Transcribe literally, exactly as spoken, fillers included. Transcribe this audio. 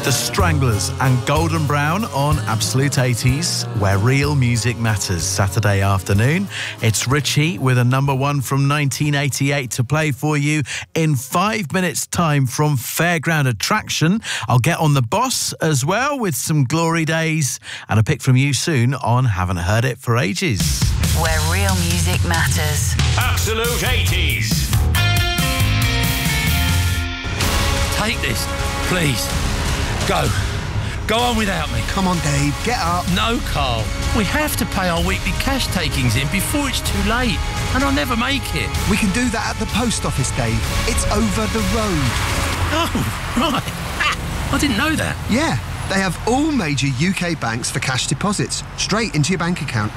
The Stranglers and Golden Brown on Absolute eighties, where real music matters. Saturday afternoon, it's Richie with a number one from nineteen eighty-eight to play for you in five minutes' time from Fairground Attraction. I'll get on the boss as well with some Glory Days and a pick from you soon on Haven't Heard It for Ages. Where real music matters. Absolute eighties. Take this, please. Go. Go on without me. Come on, Dave, get up. No, Carl. We have to pay our weekly cash takings in before it's too late, and I'll never make it. We can do that at the post office, Dave. It's over the road. Oh, right. Ah, I didn't know that. Yeah, they have all major U K banks for cash deposits, straight into your bank account.